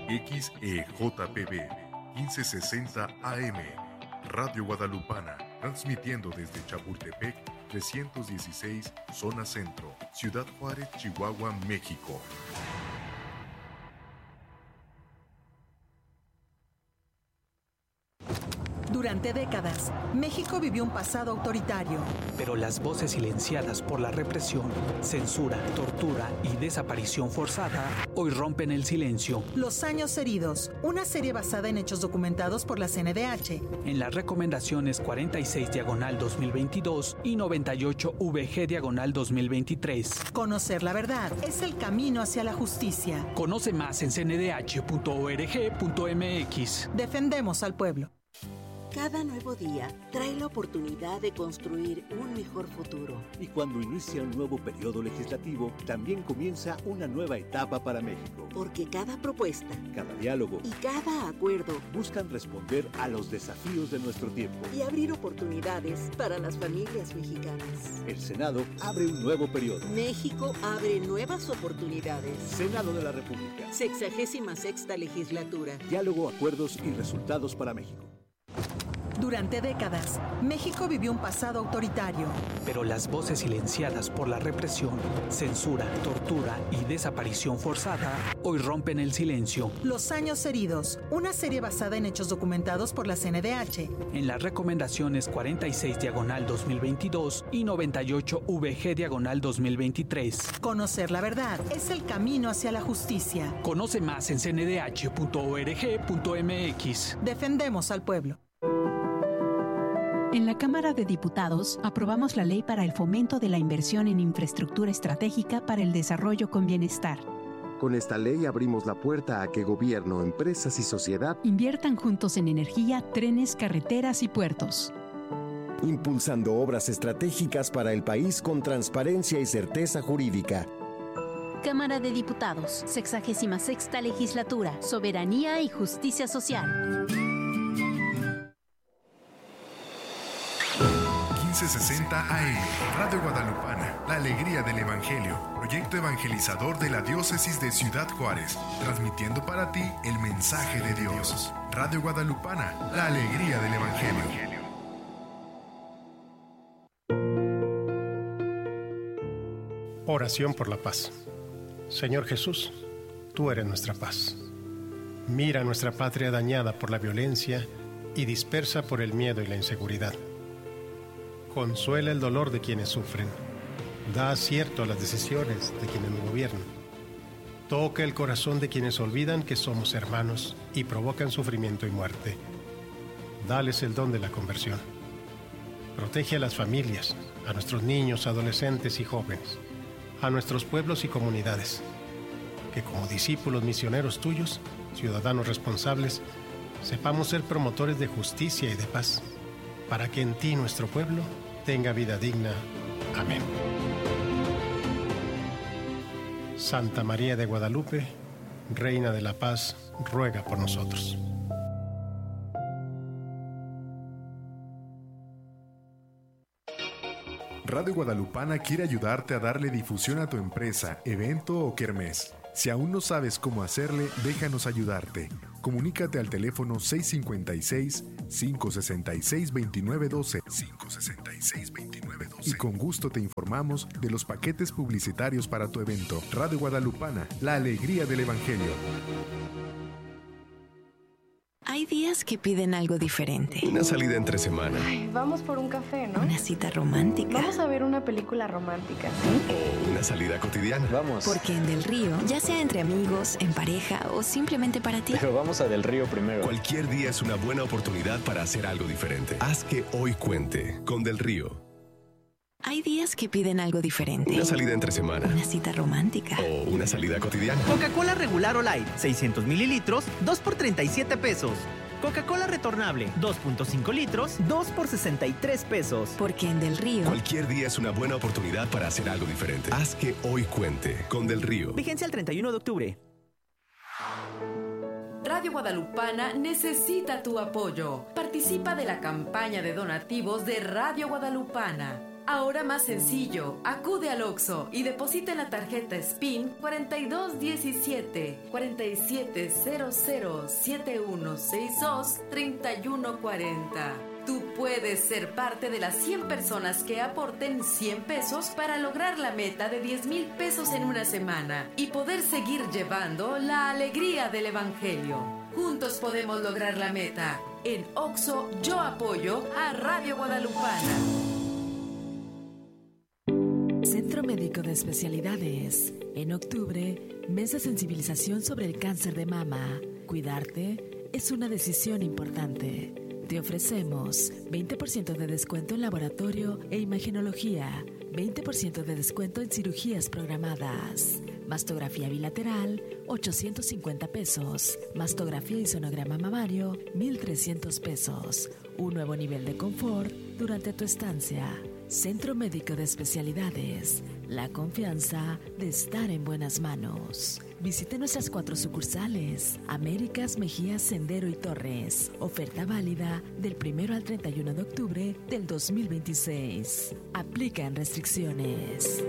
XEJPB 1560 AM, Radio Guadalupana, transmitiendo desde Chapultepec 316, Zona Centro, Ciudad Juárez, Chihuahua, México. Durante décadas, México vivió un pasado autoritario. Pero las voces silenciadas por la represión, censura, tortura y desaparición forzada hoy rompen el silencio. Los años heridos, una serie basada en hechos documentados por la CNDH. En las recomendaciones 46/2022 y 98/VG/2023. Conocer la verdad es el camino hacia la justicia. Conoce más en cndh.org.mx. Defendemos al pueblo. Cada nuevo día trae la oportunidad de construir un mejor futuro. Y cuando inicia un nuevo periodo legislativo, también comienza una nueva etapa para México. Porque cada propuesta, cada diálogo y cada acuerdo buscan responder a los desafíos de nuestro tiempo y abrir oportunidades para las familias mexicanas. El Senado abre un nuevo periodo. México abre nuevas oportunidades. Senado de la República. 66ª legislatura. Diálogo, acuerdos y resultados para México. Durante décadas, México vivió un pasado autoritario. Pero las voces silenciadas por la represión, censura, tortura y desaparición forzada hoy rompen el silencio. Los años heridos, una serie basada en hechos documentados por la CNDH. En las recomendaciones 46/2022 y 98/VG/2023. Conocer la verdad es el camino hacia la justicia. Conoce más en cndh.org.mx. Defendemos al pueblo. En la Cámara de Diputados aprobamos la Ley para el Fomento de la Inversión en Infraestructura Estratégica para el Desarrollo con Bienestar. Con esta ley abrimos la puerta a que gobierno, empresas y sociedad inviertan juntos en energía, trenes, carreteras y puertos. Impulsando obras estratégicas para el país con transparencia y certeza jurídica. Cámara de Diputados, 66ª Legislatura, Soberanía y Justicia Social. 1560 AM, Radio Guadalupana, la alegría del Evangelio, proyecto evangelizador de la Diócesis de Ciudad Juárez, transmitiendo para ti el mensaje de Dios. Radio Guadalupana, la alegría del Evangelio. Oración por la paz. Señor Jesús, tú eres nuestra paz. Mira nuestra patria dañada por la violencia y dispersa por el miedo y la inseguridad. Consuela el dolor de quienes sufren. Da acierto a las decisiones de quienes nos gobiernan. Toca el corazón de quienes olvidan que somos hermanos y provocan sufrimiento y muerte. Dales el don de la conversión. Protege a las familias, a nuestros niños, adolescentes y jóvenes, a nuestros pueblos y comunidades. Que como discípulos misioneros tuyos, ciudadanos responsables, sepamos ser promotores de justicia y de paz, para que en ti nuestro pueblo tenga vida digna. Amén. Santa María de Guadalupe, Reina de la Paz, ruega por nosotros. Radio Guadalupana quiere ayudarte a darle difusión a tu empresa, evento o kermés. Si aún no sabes cómo hacerle, déjanos ayudarte. Comunícate al teléfono 656-566-2912 y con gusto te informamos de los paquetes publicitarios para tu evento. Radio Guadalupana, la alegría del Evangelio. Hay días que piden algo diferente. Una salida entre semana. Ay, vamos por un café, ¿no? Una cita romántica. Vamos a ver una película romántica, ¿sí? O una salida cotidiana. Vamos. Porque en Del Río, ya sea entre amigos, en pareja o simplemente para ti. Pero vamos a Del Río primero. Cualquier día es una buena oportunidad para hacer algo diferente. Haz que hoy cuente con Del Río. Hay días que piden algo diferente. Una salida entre semana. Una cita romántica. O una salida cotidiana. Coca-Cola regular o light, 600 mililitros, 2 por 37 pesos. Coca-Cola retornable, 2.5 litros, 2 por 63 pesos. Porque en Del Río... Cualquier día es una buena oportunidad para hacer algo diferente. Haz que hoy cuente con Del Río. Vigencia el 31 de octubre. Radio Guadalupana necesita tu apoyo. Participa de la campaña de donativos de Radio Guadalupana. Ahora más sencillo, acude al Oxxo y deposita en la tarjeta SPIN 4217 4700 7162 3140. Tú puedes ser parte de las 100 personas que aporten 100 pesos para lograr la meta de 10,000 pesos en una semana y poder seguir llevando la alegría del Evangelio. Juntos podemos lograr la meta. En Oxxo, yo apoyo a Radio Guadalupana. Centro Médico de Especialidades. En octubre, mes de sensibilización sobre el cáncer de mama. Cuidarte es una decisión importante. Te ofrecemos 20% de descuento en laboratorio e imagenología, 20% de descuento en cirugías programadas. Mastografía bilateral, 850 pesos. Mastografía y sonograma mamario, 1,300 pesos. Un nuevo nivel de confort durante tu estancia. Centro Médico de Especialidades. La confianza de estar en buenas manos. Visite nuestras 4 sucursales: Américas, Mejías, Sendero y Torres. Oferta válida del 1 al 31 de octubre del 2026. Aplican restricciones.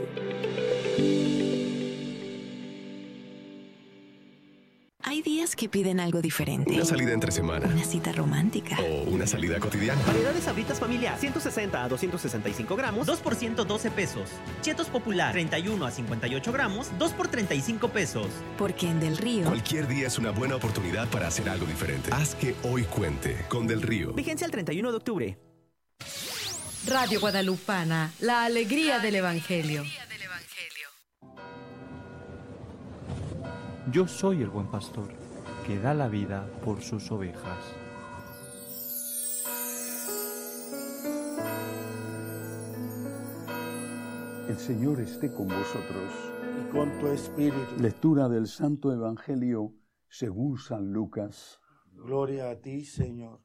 Hay días que piden algo diferente. Una salida entre semana. Una cita romántica. O una salida cotidiana. Variedad de Sabritas familiar, 160 a 265 gramos, 2 por 112 pesos. Chetos Popular, 31 a 58 gramos, 2 por 35 pesos. Porque en Del Río... Cualquier día es una buena oportunidad para hacer algo diferente. Haz que hoy cuente con Del Río. Vigencia el 31 de octubre. Radio Guadalupana, la alegría del Evangelio. Yo soy el buen pastor, que da la vida por sus ovejas. El Señor esté con vosotros. Y con tu espíritu. Lectura del Santo Evangelio según San Lucas. Gloria a ti, Señor.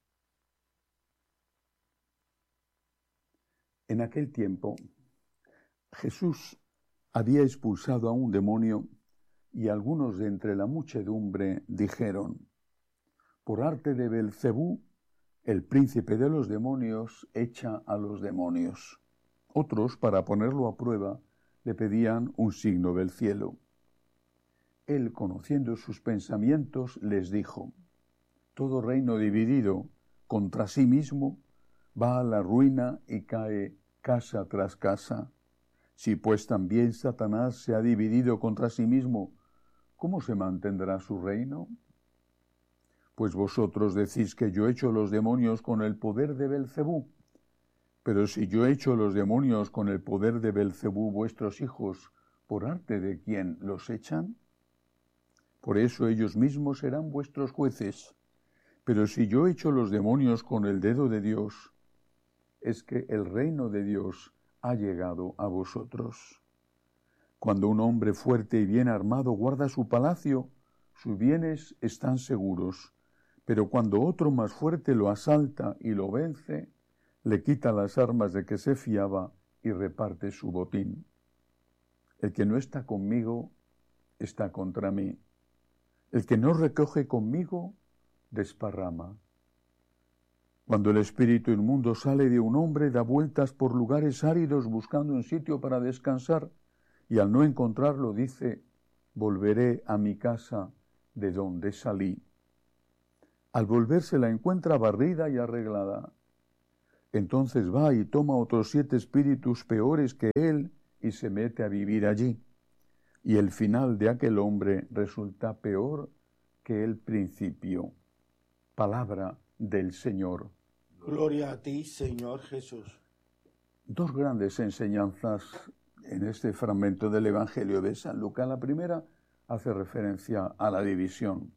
En aquel tiempo, Jesús había expulsado a un demonio y algunos de entre la muchedumbre dijeron: por arte de Belcebú, el príncipe de los demonios echa a los demonios. Otros, para ponerlo a prueba, le pedían un signo del cielo. Él, conociendo sus pensamientos, les dijo: todo reino dividido contra sí mismo va a la ruina y cae casa tras casa. Si pues también Satanás se ha dividido contra sí mismo, ¿cómo se mantendrá su reino? Pues vosotros decís que yo echo los demonios con el poder de Belcebú. Pero si yo echo los demonios con el poder de Belcebú, vuestros hijos, ¿por arte de quién los echan? Por eso ellos mismos serán vuestros jueces. Pero si yo echo los demonios con el dedo de Dios, es que el reino de Dios ha llegado a vosotros. Cuando un hombre fuerte y bien armado guarda su palacio, sus bienes están seguros. Pero cuando otro más fuerte lo asalta y lo vence, le quita las armas de que se fiaba y reparte su botín. El que no está conmigo, está contra mí. El que no recoge conmigo, desparrama. Cuando el espíritu inmundo sale de un hombre, da vueltas por lugares áridos buscando un sitio para descansar, y al no encontrarlo dice: volveré a mi casa de donde salí. Al volverse la encuentra barrida y arreglada. Entonces va y toma otros 7 espíritus peores que él y se mete a vivir allí. Y el final de aquel hombre resulta peor que el principio. Palabra del Señor. Gloria a ti, Señor Jesús. 2 grandes enseñanzas en este fragmento del Evangelio de San Lucas. La primera hace referencia a la división.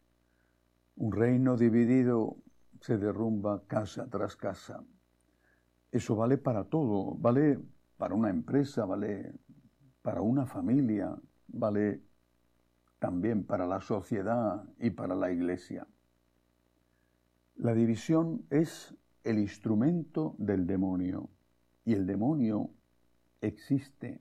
Un reino dividido se derrumba casa tras casa. Eso vale para todo, vale para una empresa, vale para una familia, vale también para la sociedad y para la Iglesia. La división es el instrumento del demonio, y el demonio existe.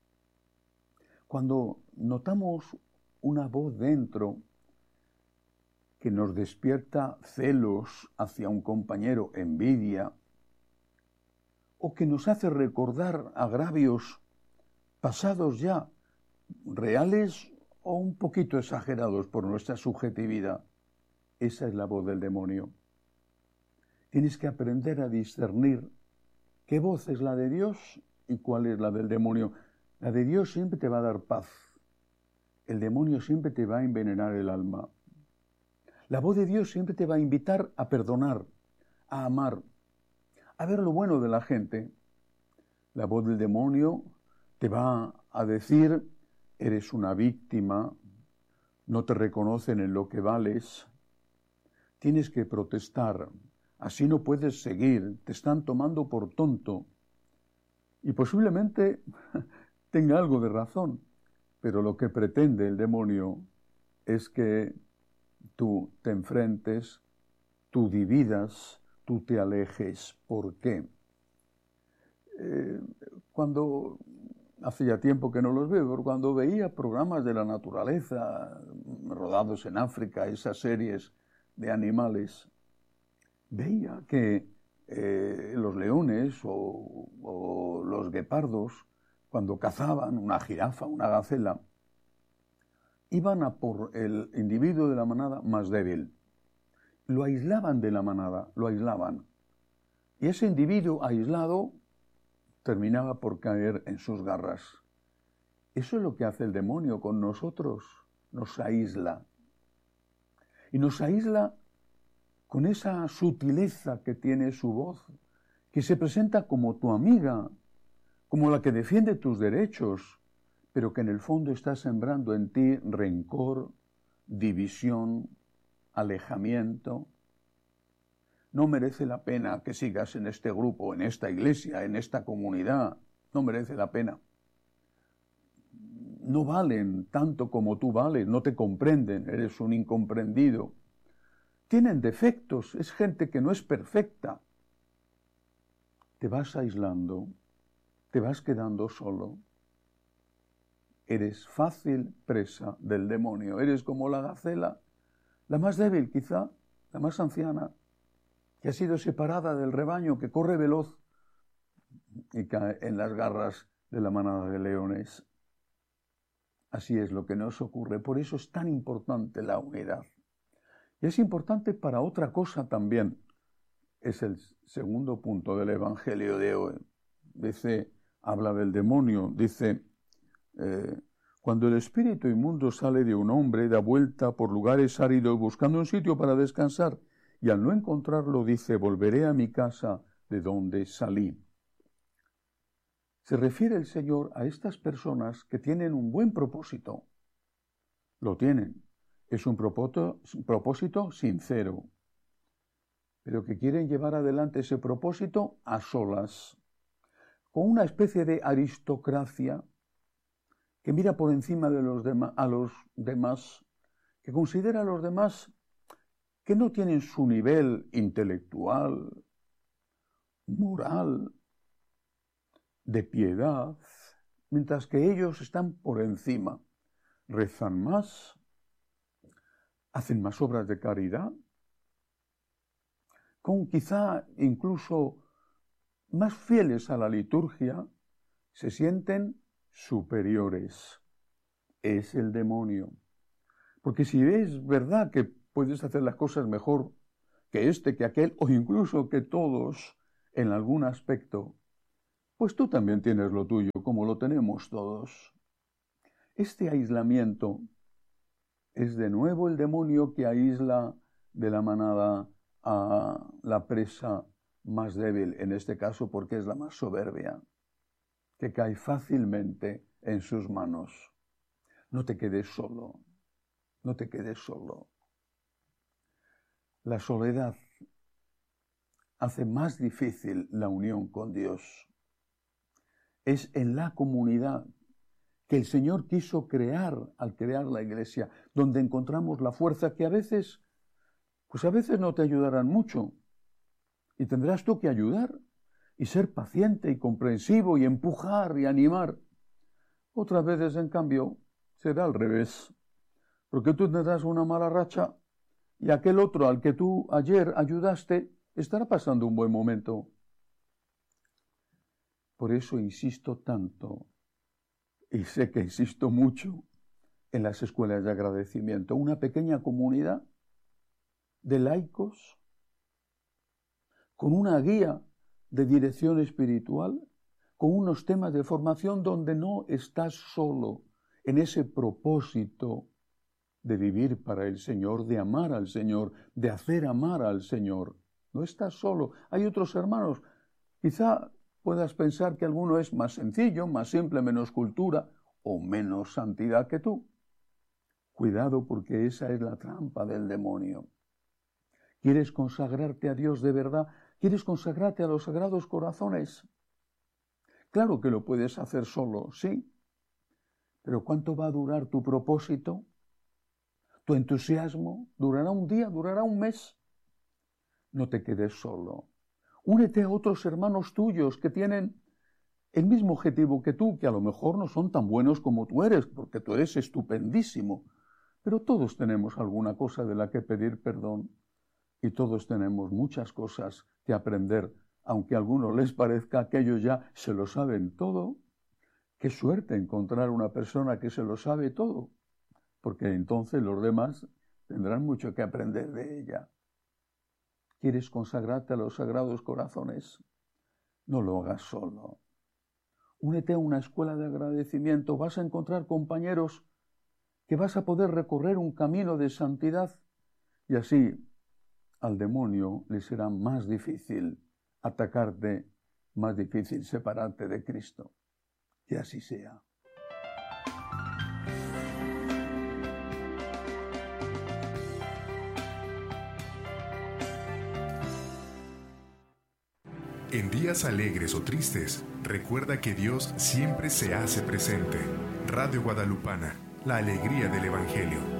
Cuando notamos una voz dentro que nos despierta celos hacia un compañero, envidia, o que nos hace recordar agravios pasados ya, reales o un poquito exagerados por nuestra subjetividad. Esa es la voz del demonio. Tienes que aprender a discernir qué voz es la de Dios y cuál es la del demonio. La de Dios siempre te va a dar paz. El demonio siempre te va a envenenar el alma. La voz de Dios siempre te va a invitar a perdonar, a amar, a ver lo bueno de la gente. La voz del demonio te va a decir: eres una víctima, no te reconocen en lo que vales, tienes que protestar, así no puedes seguir, te están tomando por tonto. Y posiblemente tenga algo de razón, pero lo que pretende el demonio es que tú te enfrentes, tú dividas, tú te alejes. ¿Por qué? Cuando hace ya tiempo que no los veo, pero cuando veía programas de la naturaleza rodados en África, esas series de animales, veía que los leones o los guepardos, cuando cazaban una jirafa, una gacela, iban a por el individuo de la manada más débil. Lo aislaban de la manada, lo aislaban. Y ese individuo aislado terminaba por caer en sus garras. Eso es lo que hace el demonio con nosotros, nos aísla. Y nos aísla con esa sutileza que tiene su voz, que se presenta como tu amiga, como la que defiende tus derechos, pero que en el fondo está sembrando en ti rencor, división, alejamiento. No merece la pena que sigas en este grupo, en esta iglesia, en esta comunidad. No merece la pena. No valen tanto como tú vales, no te comprenden, eres un incomprendido. Tienen defectos, es gente que no es perfecta. Te vas aislando, te vas quedando solo. Eres fácil presa del demonio, eres como la gacela, la más débil quizá, la más anciana, que ha sido separada del rebaño, que corre veloz y cae en las garras de la manada de leones. Así es lo que nos ocurre, por eso es tan importante la unidad. Y es importante para otra cosa también. Es el segundo punto del Evangelio de hoy. Dice, habla del demonio, dice, cuando el espíritu inmundo sale de un hombre, da vuelta por lugares áridos buscando un sitio para descansar, y al no encontrarlo dice, volveré a mi casa de donde salí. Se refiere el Señor a estas personas que tienen un buen propósito. Lo tienen. Es un propósito sincero, pero que quieren llevar adelante ese propósito a solas, con una especie de aristocracia que mira por encima de a los demás, que considera a los demás que no tienen su nivel intelectual, moral, de piedad, mientras que ellos están por encima, rezan más, hacen más obras de caridad, con quizá incluso más fieles a la liturgia, se sienten superiores. Es el demonio. Porque si es verdad que puedes hacer las cosas mejor que este, que aquel, o incluso que todos en algún aspecto, pues tú también tienes lo tuyo, como lo tenemos todos. Este aislamiento es de nuevo el demonio que aísla de la manada a la presa más débil, en este caso porque es la más soberbia, que cae fácilmente en sus manos. No te quedes solo, no te quedes solo. La soledad hace más difícil la unión con Dios. Es en la comunidad que el Señor quiso crear al crear la iglesia, donde encontramos la fuerza que a veces no te ayudarán mucho. Y tendrás tú que ayudar y ser paciente y comprensivo y empujar y animar. Otras veces, en cambio, será al revés. Porque tú tendrás una mala racha y aquel otro al que tú ayer ayudaste estará pasando un buen momento. Por eso insisto tanto, y sé que insisto mucho, en las escuelas de agradecimiento. Una pequeña comunidad de laicos con una guía de dirección espiritual, con unos temas de formación donde no estás solo en ese propósito de vivir para el Señor, de amar al Señor, de hacer amar al Señor. No estás solo. Hay otros hermanos. Quizá puedas pensar que alguno es más sencillo, más simple, menos cultura o menos santidad que tú. Cuidado, porque esa es la trampa del demonio. ¿Quieres consagrarte a Dios de verdad? ¿Quieres consagrarte a los sagrados corazones? Claro que lo puedes hacer solo, sí. Pero ¿cuánto va a durar tu propósito? ¿Tu entusiasmo? ¿Durará un día? ¿Durará un mes? No te quedes solo. Únete a otros hermanos tuyos que tienen el mismo objetivo que tú, que a lo mejor no son tan buenos como tú eres, porque tú eres estupendísimo. Pero todos tenemos alguna cosa de la que pedir perdón y todos tenemos muchas cosas que aprender, aunque a algunos les parezca que ellos ya se lo saben todo. Qué suerte encontrar una persona que se lo sabe todo, porque entonces los demás tendrán mucho que aprender de ella. ¿Quieres consagrarte a los sagrados corazones? No lo hagas solo. Únete a una escuela de agradecimiento. Vas a encontrar compañeros que vas a poder recorrer un camino de santidad y así al demonio le será más difícil atacarte, más difícil separarte de Cristo. Que así sea. En días alegres o tristes, recuerda que Dios siempre se hace presente. Radio Guadalupana, la alegría del Evangelio.